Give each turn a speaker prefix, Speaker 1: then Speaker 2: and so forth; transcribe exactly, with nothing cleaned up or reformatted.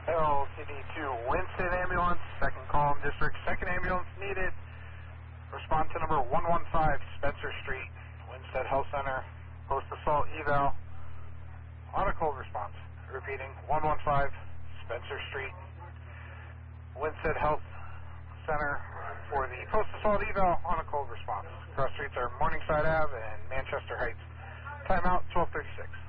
Speaker 1: L C D two, Winston Ambulance, second column district, second ambulance needed. Respond to number one one five, Spencer Street, Winstead Health Center, post-assault eval, on a cold response. Repeating, one one five, Spencer Street, Winstead Health Center, for the post-assault eval, on a cold response. Cross streets are Morningside Ave and Manchester Heights. Timeout, twelve thirty-six.